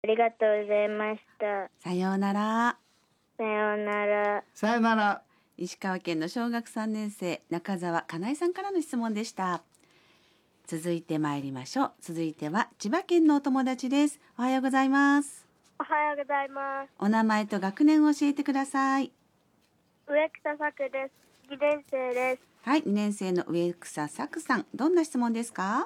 ありがとうございました。 さようなら。 さようなら。 さよなら。 石川県の小学3年生中澤かなえさんからの質問でした。続いて参りましょう。続いては千葉県のお友達です。おはようございます。 おはようございます。 お名前と学年を教えてください。 植草作です。2年生です。 はい、2年生の植草作さん、どんな質問ですか？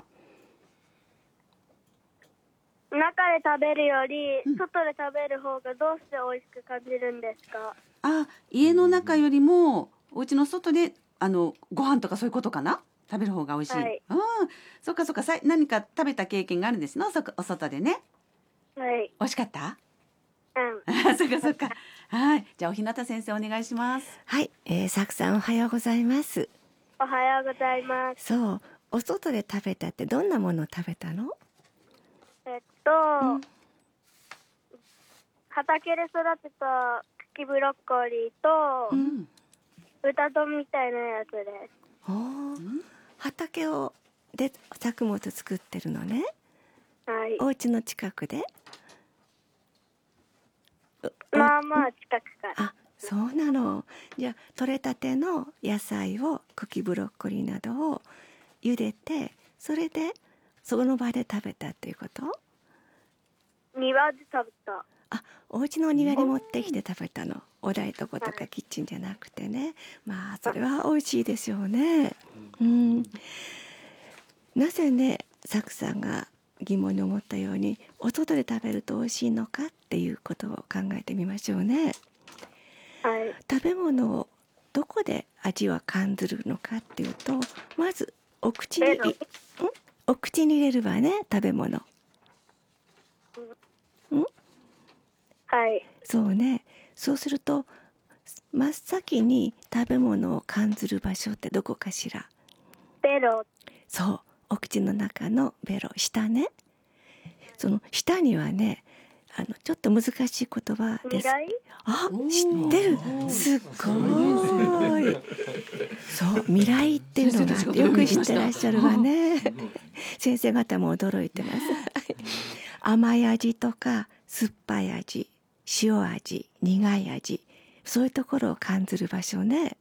中で食べるより、外で食べる方がどうして美味しく感じるんですか？ 家の中よりもお家の外でご飯とかそういうことかな、食べる方が美味しい。 はい、 そっかそっか。何か食べた経験があるんですね、お外でね。 はい。 美味しかった？ うん。 そっかそっか。はい、じゃあおひなた先生お願いします。 はい、さくさんおはようございます。 おはようございます。 そう、お外で食べたってどんなものを食べたの？ 畑で育てた茎ブロッコリーと、豚丼みたいなやつです。 畑で作物作ってるのね。 はい。 お家の近くで？ まあまあ近くから。 そうなの。じゃあ採れたての野菜を茎ブロッコリーなどを茹でて、それでその場で食べたっていうこと？ 庭で食べた。 お家の庭に持ってきて食べたの。お台所とかキッチンじゃなくてね。まあそれは美味しいでしょうね。なぜね、サクさんが疑問に思ったようにお外で食べると美味しいのかっていうことを考えてみましょうね。 はい。 食べ物をどこで味は感じるのかっていうと、まずお口に入れるわね、食べ物。 はい。 そうね。そうすると真っ先に食べ物を感じる場所ってどこかしら？ ベロ。 そう、お口の中のベロ、舌ね。その舌にはね、ちょっと難しい言葉です。知ってる。すっごい。そう、味蕾っていうのがよく知ってらっしゃるわね。先生方も驚いてます。甘い味とか酸っぱい味、塩味、苦い味、そういうところを感じる場所ね。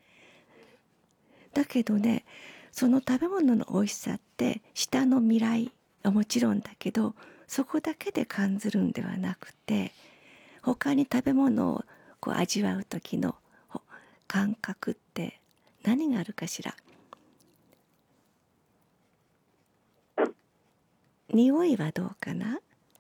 だけどね、その食べ物の美味しさって舌の味蕾はもちろんだけど、そこだけで感じるんではなくて、他に食べ物を味わう時の感覚って何があるかしら？匂いはどうかな？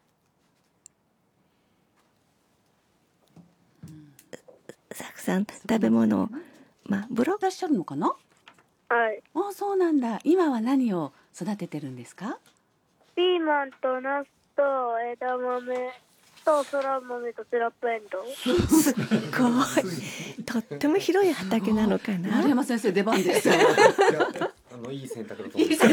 サクさん、食べ物をブロッいらっしゃるのかな？ はい。 そうなんだ。今は何を育ててるんですか？ ピーマンとナスと枝豆とそら豆とスラップエンドウ。 すっごい。とっても広い畑なのかな。 丸山先生出番です。 いい選択だと思います。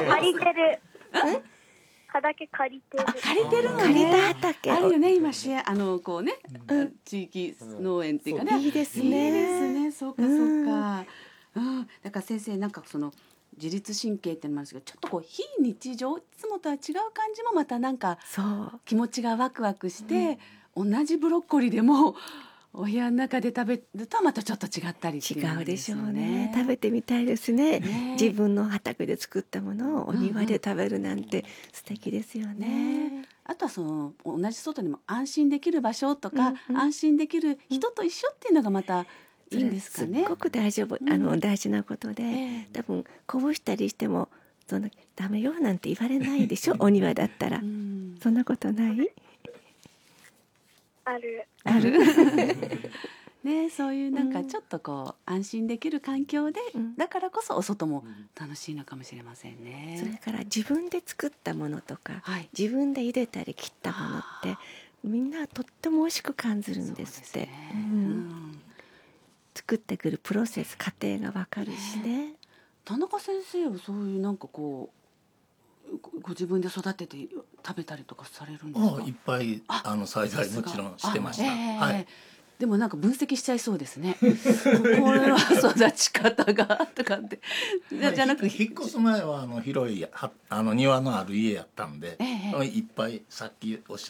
借りてる。畑借りてる。 借りてるのね。 借りた畑。 あるよね、今こうね、地域農園っていうかね。 いいですね。 いいですね。そうかそうか。だから先生、なんかその自律神経ってのもあるんですけど、ちょっと非日常、いつもとは違う感じもまたなんか気持ちがワクワクして、同じブロッコリーでもお部屋の中で食べるとまたちょっと違ったりっていう違うでしょうね。食べてみたいですね。自分の畑で作ったものをお庭で食べるなんて素敵ですよね。 あとは同じ外にも安心できる場所とか、安心できる人と一緒っていうのがまたいいんですかね。 すっごく大事なことで、多分こぼしたりしてもダメよなんて言われないでしょ。お庭だったら。そんなことない？ ある。 ね、そういうなんかちょっと安心できる環境で、だからこそお外も楽しいのかもしれませんね。 それから自分で作ったものとか、自分で茹でたり切ったものってみんなとっても美味しく感じるんですって。作ってくるプロセス、過程がわかるしね。 田中先生はそういうなんかご自分で育てて食べたりとかされるんですか？ いっぱい栽培もちろんしてました。 でもなんか分析しちゃいそうですね。これは育ち方がとかってじゃなく、 引っ越す前は広い庭のある家やったんで、いっぱいさっきおっしゃ